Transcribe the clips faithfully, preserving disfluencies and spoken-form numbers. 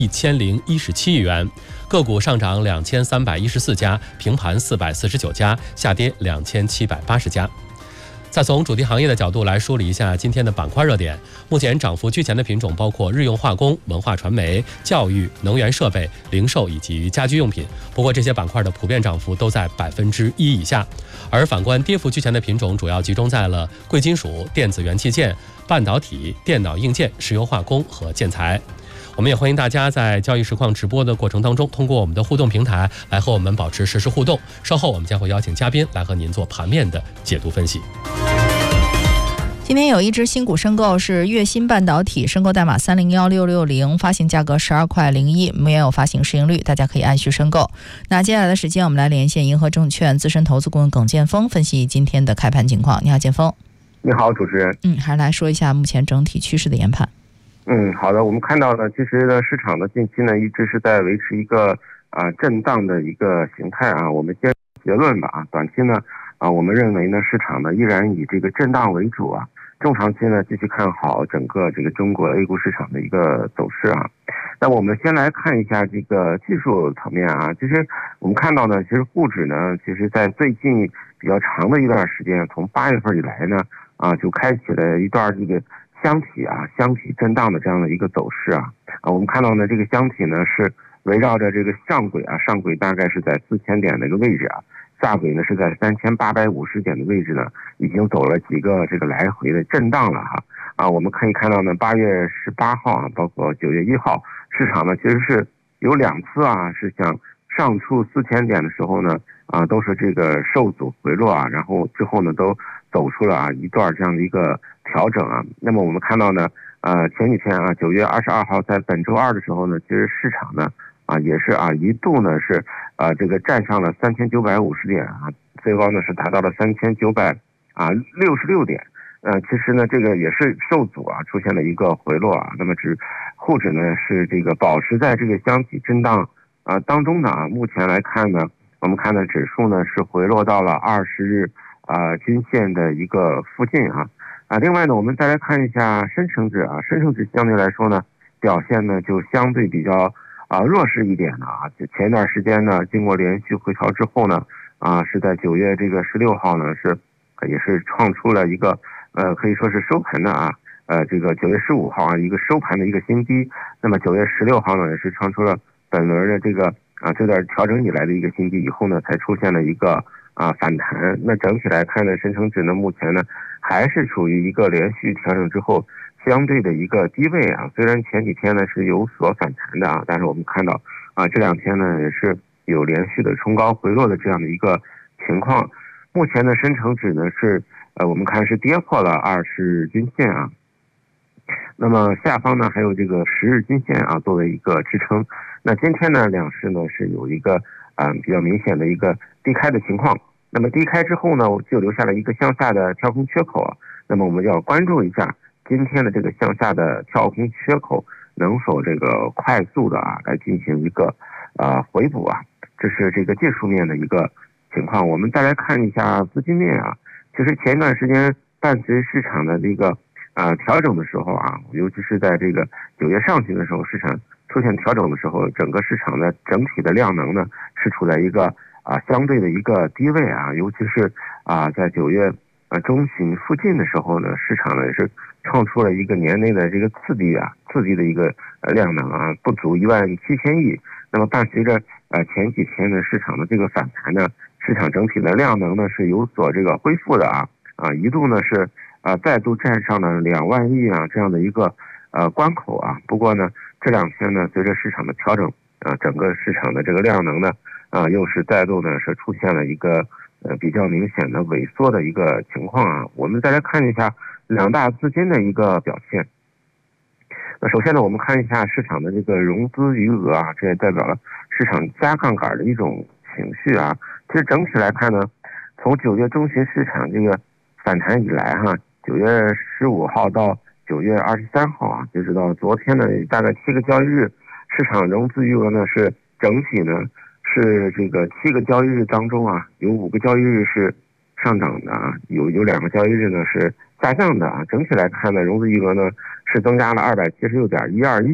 一千零一十七亿元，个股上涨两千三百一十四家，平盘四百四十九家，下跌两千七百八十家。再从主题行业的角度来梳理一下今天的板块热点。目前涨幅居前的品种包括日用化工、文化传媒、教育、能源设备、零售以及家居用品。不过这些板块的普遍涨幅都在百分之一以下。而反观跌幅居前的品种主要集中在了贵金属、电子元器件、半导体、电脑硬件、石油化工和建材。我们也欢迎大家在交易实况直播的过程当中，通过我们的互动平台来和我们保持实时互动。稍后我们将会邀请嘉宾来和您做盘面的解读分析。 今天有一只新股申购，是粤新半导体，申购代码三零一六六零，发行价格十二块零一，没有发行市盈率，大家可以按需申购。那接下来的时间，我们来连线银河证券资深投资顾问耿建峰，分析今天的开盘情况。你好，建峰。 你好，主持人。 嗯，还是来说一下目前整体趋势的研判。 嗯，好的。我们看到呢，其实呢，市场的近期呢一直是在维持一个啊、呃、震荡的一个形态啊。我们先结论吧啊，短期呢啊，我们认为呢，市场呢依然以这个震荡为主啊。中长期呢，继续看好整个这个中国 A 股市场的一个走势啊。那我们先来看一下这个技术层面啊。其实我们看到呢，其实沪指呢，其实在最近比较长的一段时间，从八月份以来呢，啊，就开启了一段这个箱体啊，箱体震荡的这样的一个走势啊。啊，我们看到呢，这个箱体呢是围绕着这个上轨啊，上轨大概是在四千点的一个位置啊。下轨呢是在三千八百五十点的位置呢，已经走了几个这个来回的震荡了哈啊，我们可以看到呢，八月十八号啊，包括九月一号，市场呢其实是有两次啊，是想上触四千点的时候呢啊，都是这个受阻回落啊，然后之后呢都走出了啊一段这样的一个调整啊。那么我们看到呢，呃前几天啊，九月二十二号在本周二的时候呢，其实市场呢啊也是啊一度呢是。啊，这个站上了三千九百五十点啊，最高呢是达到了三千九百啊六十六点。呃，其实呢，这个也是受阻啊，出现了一个回落啊。那么指沪指呢是这个保持在这个箱体震荡啊当中的啊。目前来看呢，我们看的指数呢是回落到了二十日啊均线的一个附近啊啊。另外呢，我们再来看一下深成指啊，深成指相对来说呢表现呢就相对比较。啊，弱势一点的啊，就前一段时间呢，经过连续回调之后呢，啊，是在九月这个十六号呢，是也是创出了一个呃，可以说是收盘的啊，呃，这个九月十五号啊，一个收盘的一个新低。那么九月十六号呢，也是创出了本轮的这个啊这段调整以来的一个新低，以后呢，才出现了一个啊反弹。那整体来看呢，深成指呢，目前呢还是处于一个连续调整之后。相对的一个低位啊，虽然前几天呢是有所反弹的啊，但是我们看到啊这两天呢也是有连续的冲高回落的这样的一个情况。目前的深成指呢是呃我们看是跌破了二十日均线啊，那么下方呢还有这个十日均线啊作为一个支撑。那今天呢两市呢是有一个啊、呃、比较明显的一个低开的情况。那么低开之后呢就留下了一个向下的跳空缺口啊，那么我们要关注一下。今天的这个向下的跳空缺口能否这个快速的啊来进行一个呃回补啊，这是这个技术面的一个情况。我们再来看一下资金面啊，其实前一段时间伴随市场的这个呃调整的时候啊，尤其是在这个九月上旬的时候，市场出现调整的时候，整个市场的整体的量能呢是处在一个啊相对的一个低位啊，尤其是啊在九月呃中旬附近的时候呢，市场呢也是。创出了一个年内的这个次低啊，次低的一个呃量能啊，不足一万七千亿。那么伴随着呃前几天的市场的这个反弹呢，市场整体的量能呢是有所这个恢复的啊啊，一度呢是啊再度站上了两万亿啊这样的一个呃关口啊。不过呢这两天呢，随着市场的调整啊，整个市场的这个量能呢啊又是再度呢是出现了一个呃比较明显的萎缩的一个情况啊。我们再来看一下。两大资金的一个表现。那首先呢，我们看一下市场的这个融资余额啊，这也代表了市场加杠杆的一种情绪啊。其实整体来看呢，从九月中旬市场这个反弹以来哈，九月十五号到九月二十三号啊，就直到昨天的大概七个交易日，市场融资余额呢是整体呢是这个七个交易日当中啊，有五个交易日是上涨的啊，有有两个交易日呢是下降的啊。整体来看呢，融资余额呢是增加了二百七十六点一二亿。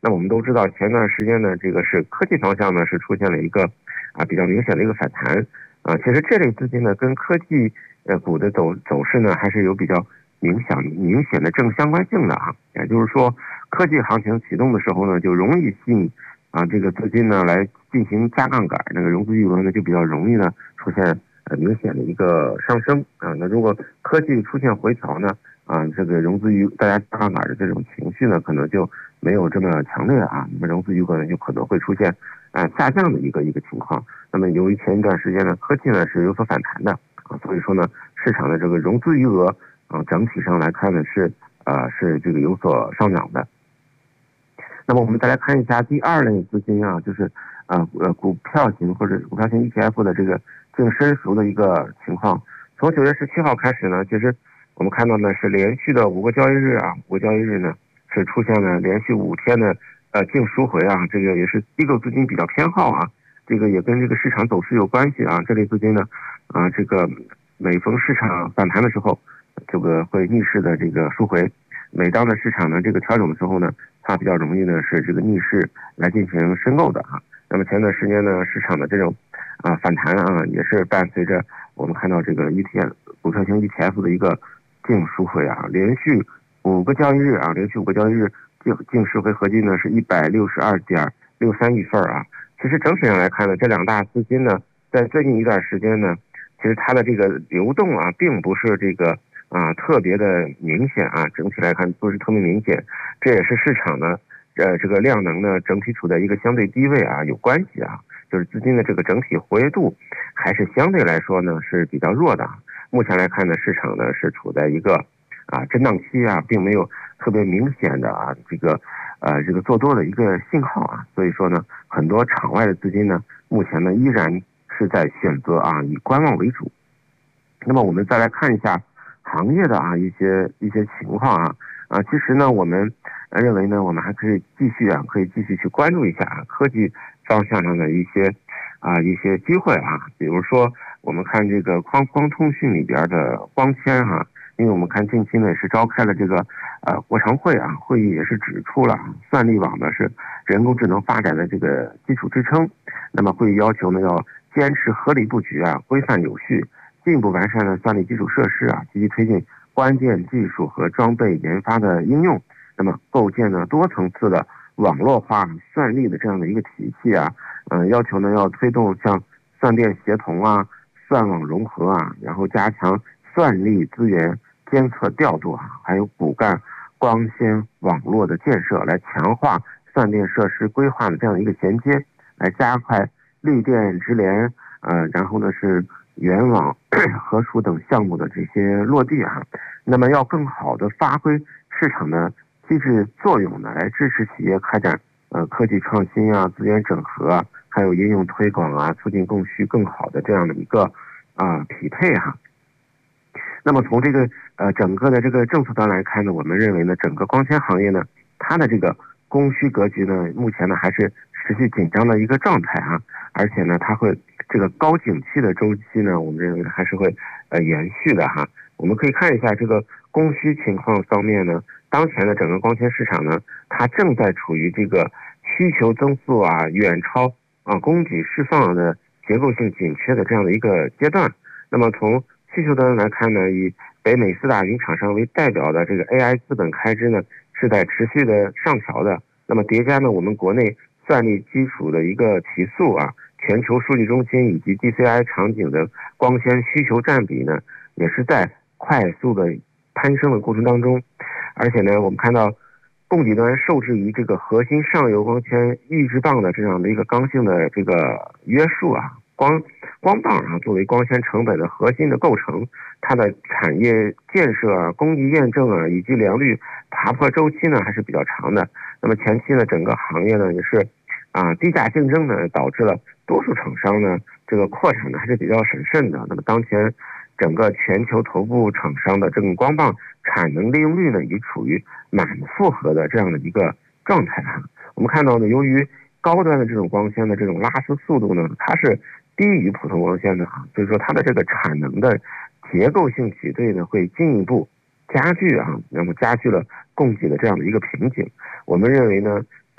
那么我们都知道，前段时间呢，这个是科技方向呢是出现了一个啊比较明显的一个反弹啊。其实这类资金呢跟科技呃股的走走势呢还是有比较明显明显的正相关性的啊。也就是说，科技行情启动的时候呢，就容易吸引啊这个资金呢来进行加杠杆，那个融资余额呢就比较容易呢出现呃明显的一个上升啊。那如果科技出现回调呢，啊这个融资余大家加杠杆的这种情绪呢可能就没有这么强烈啊，那么融资余额呢就可能会出现啊下降的一个一个情况。那么由于前一段时间呢科技呢是有所反弹的啊，所以说呢市场的这个融资余额啊整体上来看呢是啊是这个有所上涨的。那么我们再来看一下第二类资金啊，就是呃呃股票型或者股票型 E T F 的这个净申赎的一个情况。从九月十七号开始呢，其实我们看到呢是连续的五个交易日啊，五个交易日呢是出现了连续五天的呃净赎回啊，这个也是机构资金比较偏好啊，这个也跟这个市场走势有关系啊。这类资金呢啊，这个每逢市场反弹的时候，这个会逆势的这个赎回；每当的市场呢这个调整的时候呢，它比较容易呢是这个逆势来进行申购的啊。那么前段时间呢，市场的这种啊反弹啊，也是伴随着我们看到这个 E T F 股票型 E T F 的一个净赎回啊，连续五个交易日啊，连续五个交易日净净赎回合计呢是一百六十二点六三亿份啊。其实整体上来看呢，这两大资金呢，在最近一段时间呢，其实它的这个流动啊，并不是这个啊特别的明显啊，整体来看不是特别明显，这也是市场呢，呃这个量能呢整体处在一个相对低位啊有关系啊，就是资金的这个整体活跃度还是相对来说呢是比较弱的。目前来看呢，市场呢是处在一个啊震荡期啊，并没有特别明显的啊这个呃这个做多的一个信号啊，所以说呢，很多场外的资金呢，目前呢依然是在选择啊以观望为主。那么我们再来看一下行业的啊一些一些情况啊啊，其实呢我们认为呢，我们还可以继续啊可以继续去关注一下啊科技方向上的一些啊一些机会啊，比如说我们看这个光光通讯里边的光纤哈、啊，因为我们看近期呢也是召开了这个呃国常会啊，会议也是指出了算力网呢是人工智能发展的这个基础支撑，那么会议要求呢要坚持合理布局啊，规范有序，进一步完善了算力基础设施啊，积极推进关键技术和装备研发的应用，那么构建呢多层次的网络化算力的这样的一个体系啊，嗯、呃，要求呢要推动像算电协同啊、算网融合啊，然后加强算力资源监测调度啊，还有骨干光纤网络的建设，来强化算电设施规划的这样一个衔接，来加快绿电直联，呃，然后呢是原网、核储等项目的这些落地啊，那么要更好的发挥市场的机制作用呢，来支持企业开展呃科技创新啊、资源整合啊，还有应用推广啊，促进供需更好的这样的一个啊、呃、匹配哈、啊。那么从这个呃整个的这个政策端来看呢，我们认为呢，整个光纤行业呢，它的这个供需格局呢，目前呢还是持续紧张的一个状态啊，而且呢，它会这个高景气的周期呢，我们认为还是会呃延续的哈。我们可以看一下这个供需情况方面呢，当前的整个光纤市场呢，它正在处于这个需求增速啊远超啊供给释放的结构性紧缺的这样的一个阶段。那么从需求端来看呢，以北美四大云厂商为代表的这个 A I 资本开支呢，是在持续的上调的。那么叠加呢，我们国内算力基础的一个提速啊，全球数据中心以及 D C I 场景的光纤需求占比呢，也是在快速的攀升的过程当中。而且呢，我们看到供给端受制于这个核心上游光纤预制棒的这样的一个刚性的这个约束啊，光光棒啊作为光纤成本的核心的构成，它的产业建设啊、工艺验证啊以及良率爬坡周期呢还是比较长的。那么前期呢，整个行业呢也是啊低价竞争呢，导致了多数厂商呢这个扩产呢还是比较审慎的。那么当前整个全球头部厂商的这种光棒产能利用率呢，已处于满负荷的这样的一个状态啊。我们看到呢，由于高端的这种光纤的这种拉丝速度呢，它是低于普通光纤的啊，所以说它的这个产能的结构性挤兑呢，会进一步加剧啊，那么加剧了供给的这样的一个瓶颈。我们认为呢，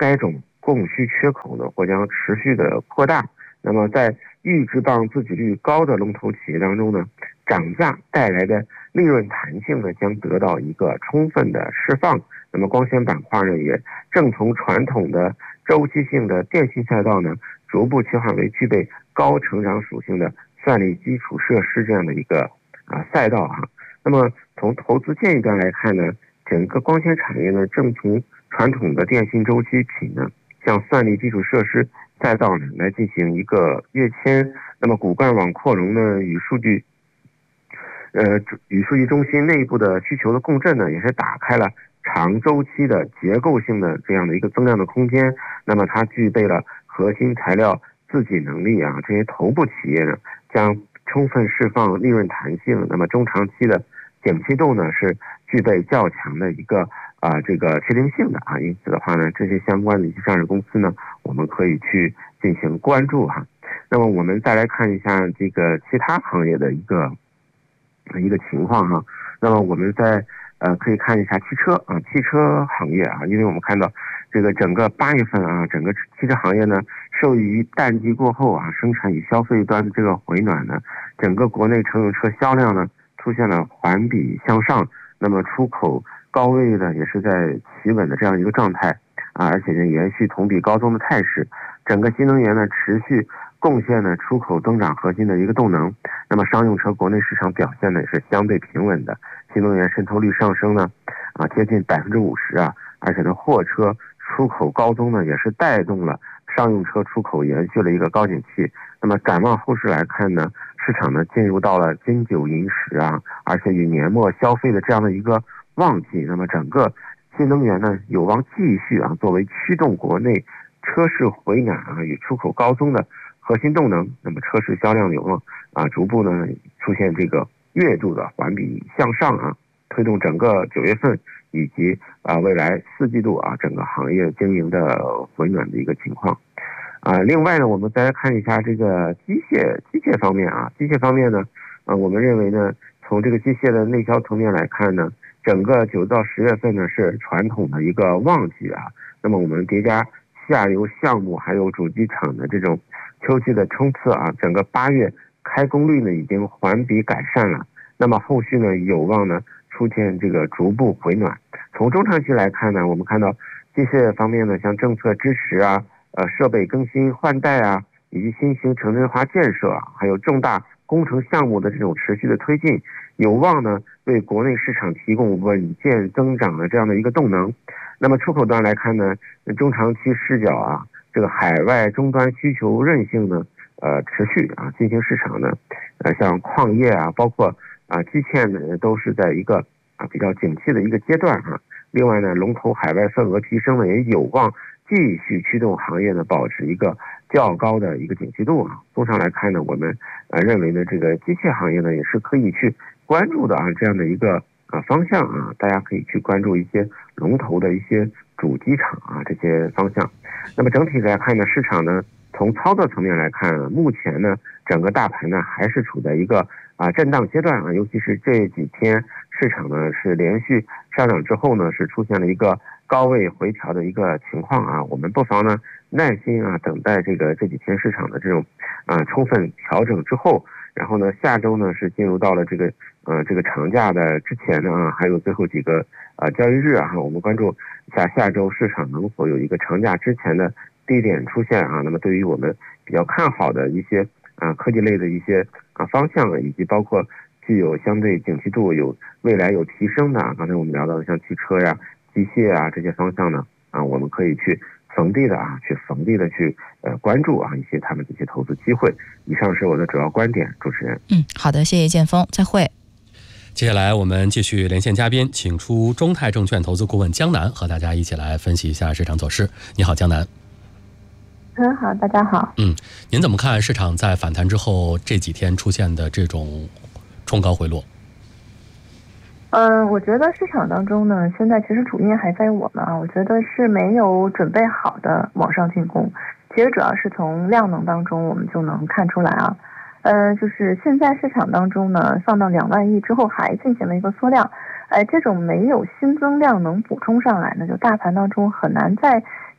该种供需缺口呢或将持续的扩大。那么在预制棒自给率高的龙头企业当中呢，涨价带来的利润弹性呢将得到一个充分的释放。那么光纤板块呢也正从传统的周期性的电信赛道呢逐步切换为具备高成长属性的算力基础设施这样的一个啊赛道哈。那么从投资建议端来看呢，整个光纤产业呢正从传统的电信周期品呢向算力基础设施赛道呢来进行一个跃迁。那么骨干网扩容呢与数据呃与数据中心内部的需求的共振呢也是打开了长周期的结构性的这样的一个增量的空间。那么它具备了核心材料自给能力啊，这些头部企业呢将充分释放利润弹性。那么中长期的景气度呢是具备较强的一个啊、呃、这个确定性的啊，因此的话呢，这些相关的一些上市公司呢，我们可以去进行关注哈。那么我们再来看一下这个其他行业的一个一个情况哈。那么我们在呃可以看一下汽车啊，汽车行业啊，因为我们看到这个整个八月份啊，整个汽车行业呢，受益于淡季过后啊，生产与消费端的这个回暖呢，整个国内乘用车销量呢出现了环比向上。那么出口高位呢也是在企稳的这样一个状态啊，而且呢延续同比高增的态势。整个新能源呢持续贡献呢出口增长核心的一个动能。那么商用车国内市场表现呢也是相对平稳的，新能源渗透率上升呢啊接近百分之五十啊，而且呢货车出口高增呢也是带动了商用车出口延续了一个高景气。那么展望后市来看呢，市场呢进入到了金九银十啊，而且与年末消费的这样的一个旺季。那么整个新能源呢有望继续啊作为驱动国内车市回暖啊与出口高增的核心动能。那么车市销量有望啊逐步呢出现这个月度的环比向上啊，推动整个九月份以及啊未来四季度啊整个行业经营的回暖的一个情况啊。另外呢，我们再来看一下这个机械机械方面啊，机械方面呢，呃，我们认为呢，从这个机械的内销层面来看呢，整个九到十月份呢是传统的一个旺季啊。那么我们叠加下游项目还有主机厂的这种秋季的冲刺啊，整个八月开工率呢已经环比改善了。那么后续呢有望呢出现这个逐步回暖。从中长期来看呢，我们看到机械方面呢，像政策支持啊、呃设备更新换代啊，以及新型城镇化建设啊，还有重大工程项目的这种持续的推进，有望呢为国内市场提供稳健增长的这样的一个动能。那么出口端来看呢，中长期视角啊，这个海外终端需求韧性呢，呃持续啊，新兴市场呢，呃像矿业啊，包括啊基建呢，都是在一个啊比较景气的一个阶段啊。另外呢，龙头海外份额提升呢，也有望继续驱动行业呢保持一个较高的一个景气度啊。综上来看呢，我们呃认为呢，这个机械行业呢也是可以去关注的啊，这样的一个啊方向啊，大家可以去关注一些龙头的一些主机厂啊这些方向。那么整体来看呢，市场呢从操作层面来看，目前呢整个大盘呢还是处在一个啊震荡阶段啊，尤其是这几天市场呢是连续上涨之后呢是出现了一个高位回调的一个情况啊，我们不妨呢耐心啊等待这个这几天市场的这种啊充分调整之后，然后呢下周呢是进入到了这个呃这个长假的之前呢啊，还有最后几个啊交易日啊，我们关注一下下周市场能否有一个长假之前的低点出现啊。那么对于我们比较看好的一些啊科技类的一些啊方向，以及包括具有相对景气度有未来有提升的啊，刚才我们聊到的像汽车呀、机械啊这些方向呢啊，我们可以去逢低的啊去逢低的去呃关注啊一些他们的一些投资机会。以上是我的主要观点，主持人。 嗯，好的，谢谢建峰，再会。 接下来我们继续连线嘉宾，请出中泰证券投资顾问江南，和大家一起来分析一下市场走势。你好，江南。 嗯，好，大家好。 嗯，您怎么看市场在反弹之后这几天出现的这种冲高回落？ 嗯，我觉得市场当中呢，现在其实主因还在于我们啊，我觉得是没有准备好的往上进攻。其实主要是从量能当中我们就能看出来啊，呃，就是现在市场当中呢，上到两万亿之后还进行了一个缩量，哎，这种没有新增量能补充上来呢，就大盘当中很难再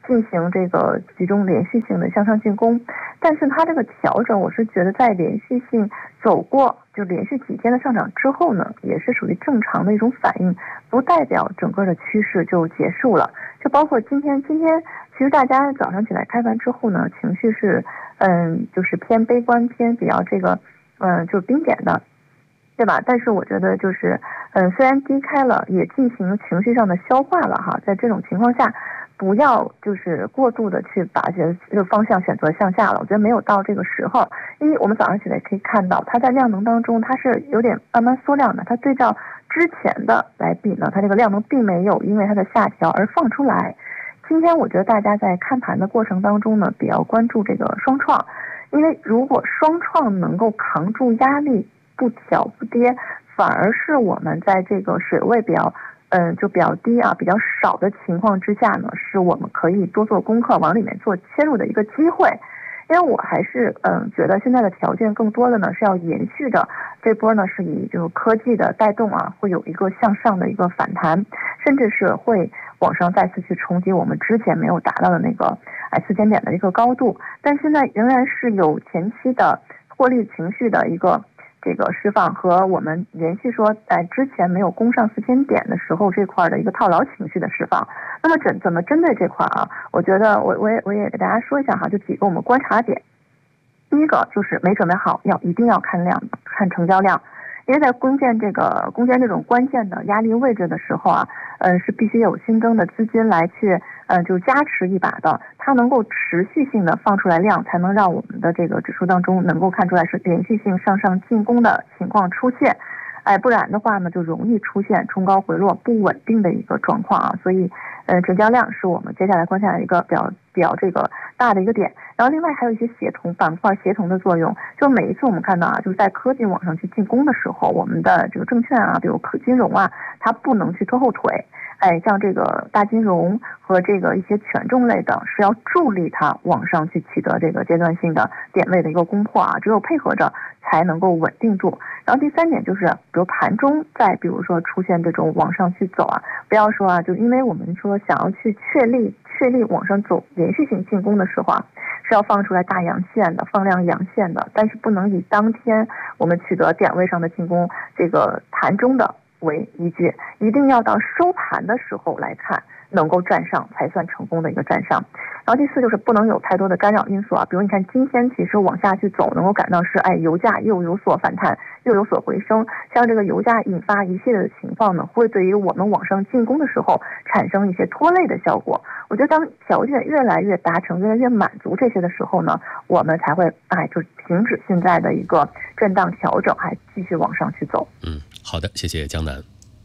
进行这个集中连续性的向上进攻，但是它这个调整，我是觉得在连续性走过就连续几天的上涨之后呢，也是属于正常的一种反应，不代表整个的趋势就结束了。就包括今天，今天其实大家早上起来开盘之后呢，情绪是嗯，就是偏悲观，偏比较这个嗯，就是冰点的。对吧？但是我觉得就是，嗯，虽然低开了，也进行情绪上的消化了哈。在这种情况下，不要就是过度的去把这个方向选择向下了。我觉得没有到这个时候，因为我们早上起来可以看到，它在量能当中它是有点慢慢缩量的。它对照之前的来比呢，它这个量能并没有因为它的下调而放出来。今天我觉得大家在看盘的过程当中呢，比较关注这个双创，因为如果双创能够扛住压力，不调不跌，反而是我们在这个水位比较嗯就比较低啊比较少的情况之下呢，是我们可以多做功课往里面做切入的一个机会。因为我还是嗯觉得现在的条件更多的呢是要延续的，这波呢是以这个科技的带动啊，会有一个向上的一个反弹，甚至是会往上再次去冲击我们之前没有达到的那个哎四千点的一个高度，但现在仍然是有前期的获利情绪的一个这个释放和我们连续说在之前没有攻上四千点的时候这块的一个套牢情绪的释放。那么怎怎么针对这块啊？我觉得我我也我也给大家说一下哈，就几个我们观察点。第一个就是没准备好，要一定要看量，看成交量。因为在攻坚这个攻坚这种关键的压力位置的时候啊，嗯，是必须有新增的资金来去，嗯，就加持一把的，它能够持续性的放出来量，才能让我们的这个指数当中能够看出来是连续性向上进攻的情况出现，哎，不然的话呢，就容易出现冲高回落不稳定的一个状况啊，所以，呃，成交量是我们接下来观察的一个比较比较这个大的一个点。然后另外还有一些协同板块协同的作用，就每一次我们看到啊，就是在科技往上去进攻的时候，我们的这个证券啊，比如可金融啊，它不能去拖后腿。哎，像这个大金融和这个一些权重类的，是要助力它往上去取得这个阶段性的点位的一个攻破啊，只有配合着才能够稳定住。然后第三点就是，比如盘中再比如说出现这种往上去走啊，不要说啊，就因为我们说想要去确立确立往上走连续性进攻的时候啊，是要放出来大阳线的，放量阳线的，但是不能以当天我们取得点位上的进攻这个盘中的为依据，一定要到收盘的时候来看，能够站上才算成功的一个站上。然后第四就是不能有太多的干扰因素啊，比如你看今天其实往下去走，能够感到是哎油价又有所反弹，又有所回升，像这个油价引发一系列的情况呢，会对于我们往上进攻的时候产生一些拖累的效果。我觉得当条件越来越达成，越来越满足这些的时候呢，我们才会哎就停止现在的一个震荡调整，还继续往上去走。 嗯，好的，谢谢江南。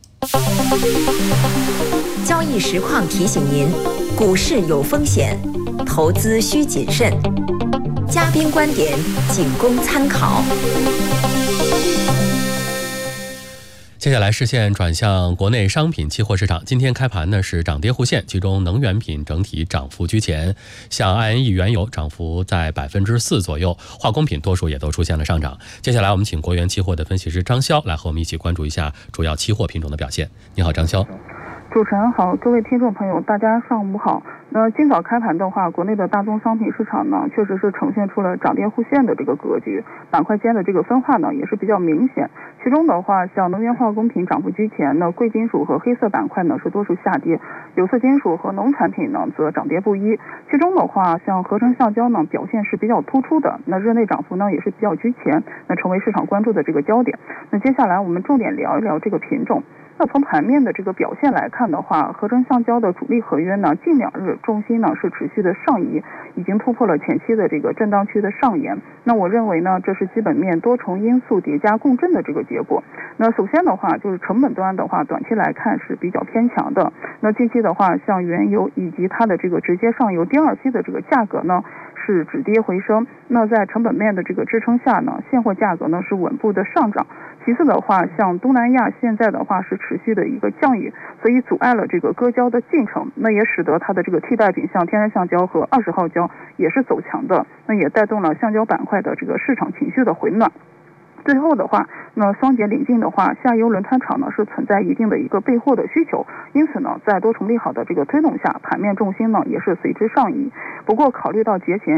交易实况提醒您，股市有风险，投资需谨慎，嘉宾观点仅供参考。 接下来视线转向国内商品期货市场，今天开盘呢是涨跌互现，其中能源品整体涨幅居前，像 I N E 原油涨幅在百分之四左右，化工品多数也都出现了上涨。接下来我们请国元期货的分析师张潇来和我们一起关注一下主要期货品种的表现。你好，张潇。 主持人好，各位听众朋友，大家上午好。那今早开盘的话，国内的大宗商品市场呢，确实是呈现出了涨跌互现的这个格局，板块间的这个分化呢也是比较明显。其中的话，像能源化工品涨幅居前呢，贵金属和黑色板块呢是多数下跌，有色金属和农产品呢则涨跌不一。其中的话，像合成橡胶呢表现是比较突出的，那日内涨幅呢也是比较居前，那成为市场关注的这个焦点。那接下来我们重点聊一聊这个品种。那从盘面的这个表现来看的话，合成橡胶的主力合约呢，近两日重心呢是持续的上移，已经突破了前期的这个震荡区的上沿。那我认为呢，这是基本面多重因素叠加共振的这个结果。那首先的话，就是成本端的话，短期来看是比较偏强的。那近期的话，像原油以及它的这个直接上游第二期的这个价格呢，是止跌回升。那在成本面的这个支撑下呢，现货价格呢是稳步的上涨。其次的话，像东南亚现在的话是持续的一个降雨，所以阻碍了这个割胶的进程，那也使得它的这个替代品像天然橡胶和二十号胶也是走强的，那也带动了橡胶板块的这个市场情绪的回暖。 最后的话，那双节临近的话，下游轮船厂呢是存在一定的一个备货的需求，因此呢，在多重利好的这个推动下，盘面重心呢也是随之上移。不过，考虑到节前